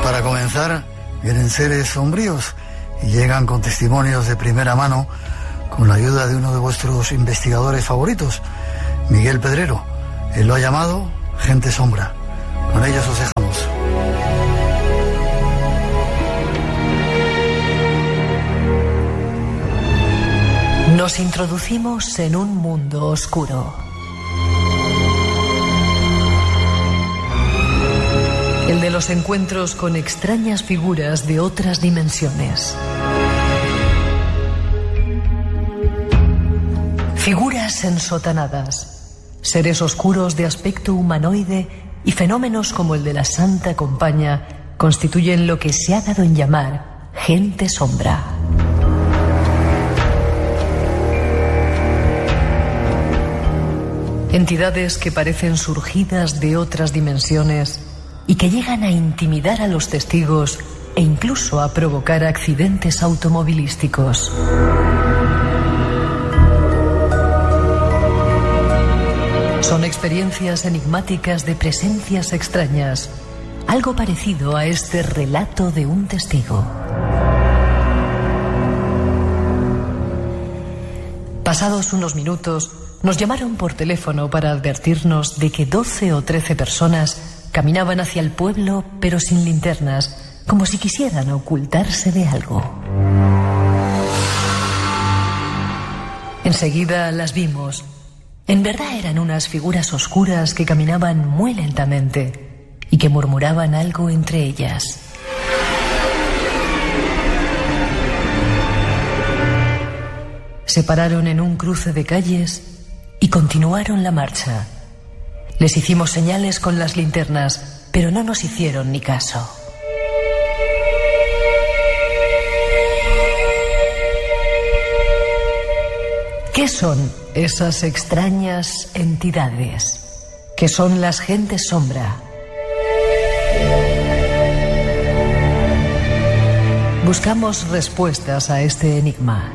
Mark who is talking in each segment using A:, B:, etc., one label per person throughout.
A: para comenzar, vienen seres sombríos y llegan con testimonios de primera mano con la ayuda de uno de vuestros investigadores favoritos, Miguel Pedrero. Él lo ha llamado Gente Sombra. Con ellos os dejamos.
B: Nos introducimos en un mundo oscuro. El de los encuentros con extrañas figuras de otras dimensiones. Figuras ensotanadas, seres oscuros de aspecto humanoide y fenómenos como el de la Santa Compaña constituyen lo que se ha dado en llamar Gente Sombra. Entidades que parecen surgidas de otras dimensiones y que llegan a intimidar a los testigos e incluso a provocar accidentes automovilísticos. Son experiencias enigmáticas de presencias extrañas, algo parecido a este relato de un testigo. Pasados unos minutos, nos llamaron por teléfono para advertirnos de que 12 o 13 personas caminaban hacia el pueblo, pero sin linternas, como si quisieran ocultarse de algo. Enseguida las vimos. En verdad eran unas figuras oscuras que caminaban muy lentamente y que murmuraban algo entre ellas. Se pararon en un cruce de calles y continuaron la marcha. Les hicimos señales con las linternas, pero no nos hicieron ni caso. ¿Qué son esas extrañas entidades? ¿Qué son las Gentes Sombra? Buscamos respuestas a este enigma.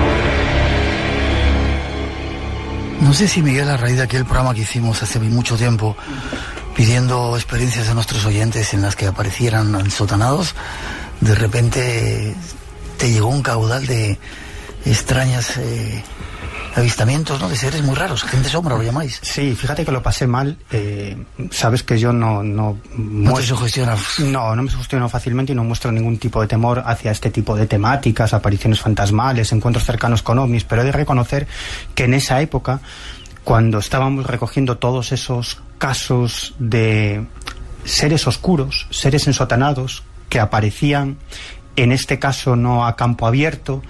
A: No sé si, Miguel, a raíz de aquel programa que hicimos hace mucho tiempo, pidiendo experiencias de nuestros oyentes en las que aparecieran ensotanados, de repente te llegó un caudal de extrañas avistamientos, ¿no? De seres muy raros, Gente Sombra lo llamáis.
C: Sí, fíjate que lo pasé mal. Sabes que yo no
A: te sugestionas.
C: No me sugestiono fácilmente y no muestro ningún tipo de temor hacia este tipo de temáticas, apariciones fantasmales, encuentros cercanos con ovnis, pero he de reconocer que en esa época, cuando estábamos recogiendo todos esos casos de seres oscuros, seres ensotanados, que aparecían, en este caso no a campo abierto,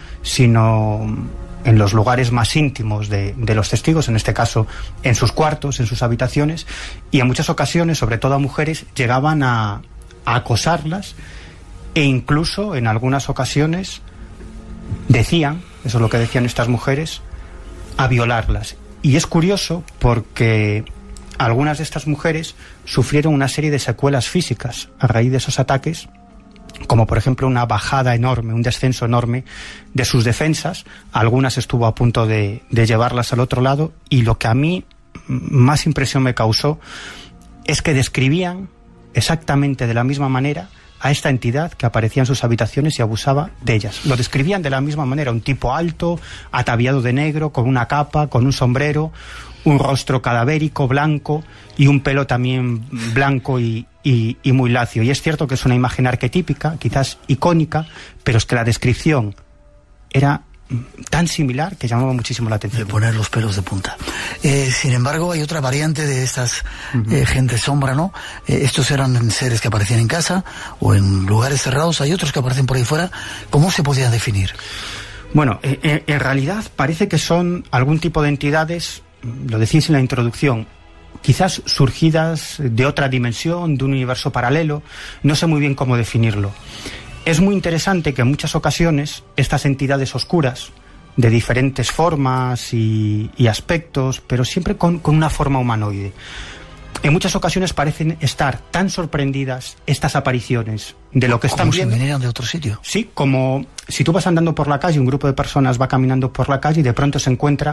C: sino en los lugares más íntimos de los testigos, en este caso en sus cuartos, en sus habitaciones, y en muchas ocasiones, sobre todo a mujeres, llegaban a acosarlas e incluso en algunas ocasiones decían, eso es lo que decían estas mujeres, a violarlas. Y es curioso porque algunas de estas mujeres sufrieron una serie de secuelas físicas a raíz de esos ataques, como por ejemplo una bajada enorme, un descenso enorme de sus defensas. Algunas estuvo a punto de llevarlas al otro lado, y lo que a mí más impresión me causó es que describían exactamente de la misma manera a esta entidad que aparecía en sus habitaciones y abusaba de ellas. Lo describían de la misma manera: un tipo alto, ataviado de negro, con una capa, con un sombrero, un rostro cadavérico, blanco, y un pelo también blanco y muy lacio. Y es cierto que es una imagen arquetípica, quizás icónica, pero es que la descripción era tan similar que llamaba muchísimo la atención.
A: De poner los pelos de punta. Sin embargo, hay otra variante de estas Gente Sombra, ¿no? Estos eran seres que aparecían en casa o en lugares cerrados. Hay otros que aparecen por ahí fuera. ¿Cómo se podía definir?
C: Bueno, en realidad parece que son algún tipo de entidades, lo decís en la introducción, quizás surgidas de otra dimensión, de un universo paralelo. No sé muy bien cómo definirlo. Es muy interesante que en muchas ocasiones estas entidades oscuras, de diferentes formas y aspectos, pero siempre con una forma humanoide, en muchas ocasiones parecen estar tan sorprendidas estas apariciones de lo que están viendo.
A: ¿Como si vinieran de otro sitio?
C: Sí, como si tú vas andando por la calle, un grupo de personas va caminando por la calle y de pronto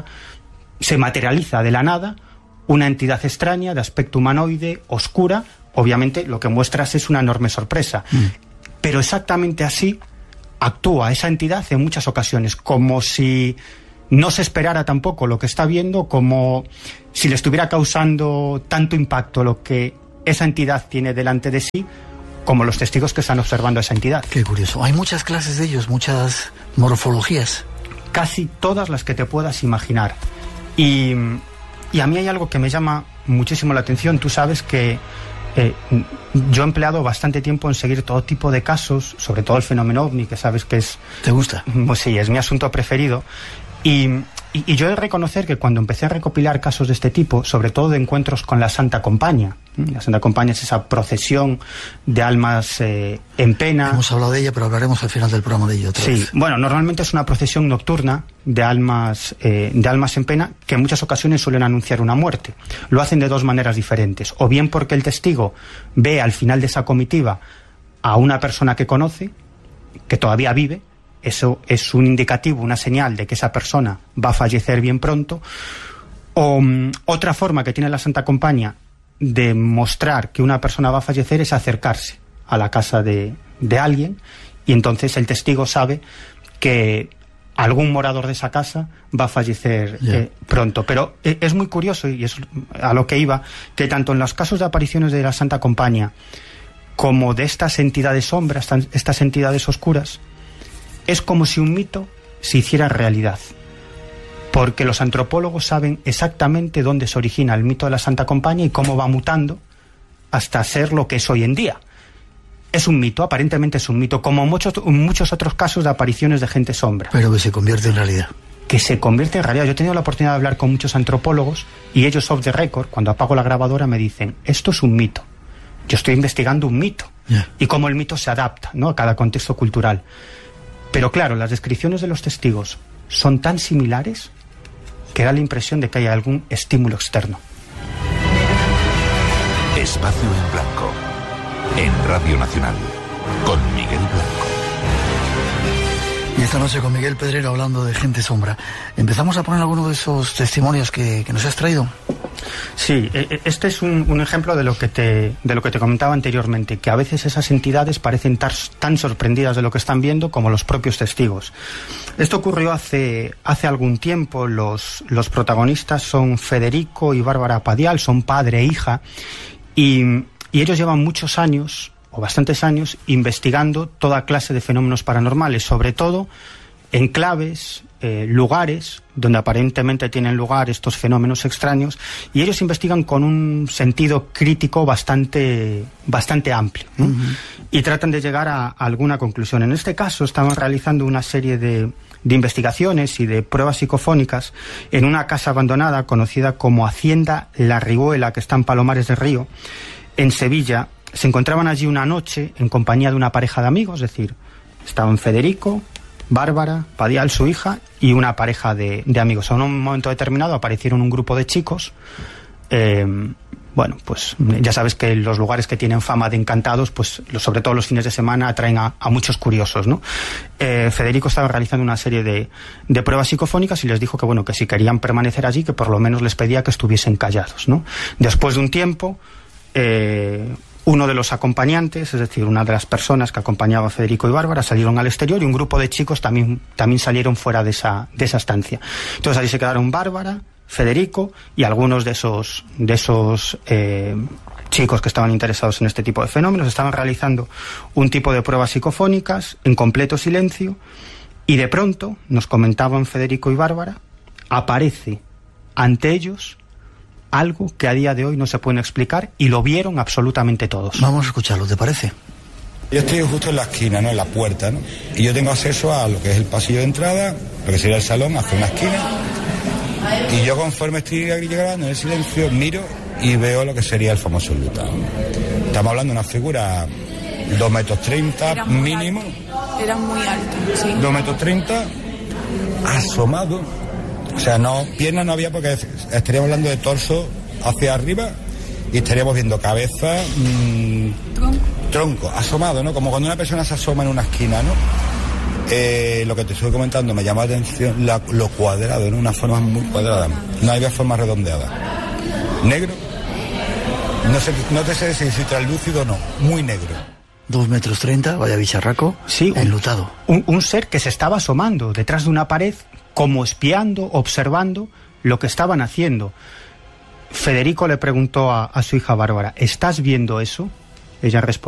C: se materializa de la nada una entidad extraña, de aspecto humanoide, oscura, obviamente lo que muestras es una enorme sorpresa. Pero exactamente así actúa esa entidad en muchas ocasiones, como si no se esperara tampoco lo que está viendo, como si le estuviera causando tanto impacto lo que esa entidad tiene delante de sí, como los testigos que están observando a esa entidad.
A: Qué curioso. Hay muchas clases de ellos, muchas morfologías.
C: Casi todas las que te puedas imaginar. Y a mí hay algo que me llama muchísimo la atención. Tú sabes que yo he empleado bastante tiempo en seguir todo tipo de casos, sobre todo el fenómeno OVNI, que sabes que es...
A: ¿Te gusta?
C: Pues sí, es mi asunto preferido. Y yo he de reconocer que cuando empecé a recopilar casos de este tipo, sobre todo de encuentros con la Santa Compañía, la Santa Compañía es esa procesión de almas en pena.
A: Hemos hablado de ella, pero hablaremos al final del programa de ello otra vez.
C: Bueno, normalmente es una procesión nocturna de almas en pena que en muchas ocasiones suelen anunciar una muerte. Lo hacen de dos maneras diferentes, o bien porque el testigo ve al final de esa comitiva a una persona que conoce, que todavía vive. Eso es un indicativo, una señal de que esa persona va a fallecer bien pronto. O otra forma que tiene la Santa Compañía de mostrar que una persona va a fallecer es acercarse a la casa de alguien, y entonces el testigo sabe que algún morador de esa casa va a fallecer pronto. Pero es muy curioso, y es a lo que iba, que tanto en los casos de apariciones de la Santa Compañía como de estas entidades sombras, estas entidades oscuras, es como si un mito se hiciera realidad, porque los antropólogos saben exactamente dónde se origina el mito de la Santa Compañía y cómo va mutando hasta ser lo que es hoy en día. Es un mito, aparentemente es un mito, como muchos otros casos de apariciones de gente sombra.
A: Pero que se convierte en realidad.
C: Que se convierte en realidad. Yo he tenido la oportunidad de hablar con muchos antropólogos y ellos off the record, cuando apago la grabadora, me dicen, esto es un mito. Yo estoy investigando un mito. Y cómo el mito se adapta, ¿no?, a cada contexto cultural. Pero claro, las descripciones de los testigos son tan similares que da la impresión de que hay algún estímulo externo.
D: Espacio en Blanco, en Radio Nacional, con Miguel Blanco.
A: Y esta noche con Miguel Pedrero hablando de gente sombra. ¿Empezamos a poner alguno de esos testimonios que nos has traído?
C: Sí, este es un ejemplo de lo que te comentaba anteriormente, que a veces esas entidades parecen tan sorprendidas de lo que están viendo como los propios testigos. Esto ocurrió hace algún tiempo. Los protagonistas son Federico y Bárbara Padial, son padre e hija, y ellos llevan muchos años, o bastantes años, investigando toda clase de fenómenos paranormales, sobre todo enclaves, lugares donde aparentemente tienen lugar estos fenómenos extraños, y ellos investigan con un sentido crítico bastante amplio, ¿no? Y tratan de llegar a alguna conclusión. En este caso estaban realizando una serie de investigaciones y de pruebas psicofónicas en una casa abandonada conocida como Hacienda La Riguela, que está en Palomares del Río, en Sevilla. Se encontraban allí una noche en compañía de una pareja de amigos, es decir, estaban Federico, Bárbara Padial, su hija, y una pareja de amigos. En un momento determinado aparecieron un grupo de chicos. Bueno, pues ya sabes que los lugares que tienen fama de encantados, pues sobre todo los fines de semana, atraen a muchos curiosos, ¿no? Federico estaba realizando una serie de pruebas psicofónicas y les dijo que, bueno, que si querían permanecer allí, que por lo menos les pedía que estuviesen callados, ¿no? Después de un tiempo, uno de los acompañantes, es decir, una de las personas que acompañaba a Federico y Bárbara, salieron al exterior, y un grupo de chicos también salieron fuera de esa estancia. Entonces allí se quedaron Bárbara, Federico y algunos de esos chicos que estaban interesados en este tipo de fenómenos. Estaban realizando un tipo de pruebas psicofónicas en completo silencio, y de pronto, nos comentaban Federico y Bárbara, aparece ante ellos algo que a día de hoy no se puede explicar, y lo vieron absolutamente todos.
A: Vamos a escucharlo, ¿te parece?
E: Yo estoy justo en la esquina, ¿no?, en la puerta, ¿no? Y yo tengo acceso a lo que es el pasillo de entrada, lo que sería el salón, hacia una esquina. Y yo, conforme estoy llegando en el silencio, miro y veo lo que sería el famoso enlutado. Estamos hablando de una figura 2,30 metros mínimo.
F: Era muy alto, sí.
E: 2,30 metros, asomado. O sea, piernas no había, porque estaríamos hablando de torso hacia arriba y estaríamos viendo cabeza, tronco, asomado, ¿no? Como cuando una persona se asoma en una esquina, ¿no? Lo que te estoy comentando me llama la atención lo cuadrado, ¿no? Una forma muy cuadrada. No había forma redondeada. Negro, No te sé decir si translúcido o no, muy negro.
A: 2,30 metros, vaya bicharraco,
C: sí,
A: enlutado.
C: Un ser que se estaba asomando detrás de una pared, como espiando, observando lo que estaban haciendo. Federico le preguntó a su hija Bárbara, ¿estás viendo eso? Ella respondió.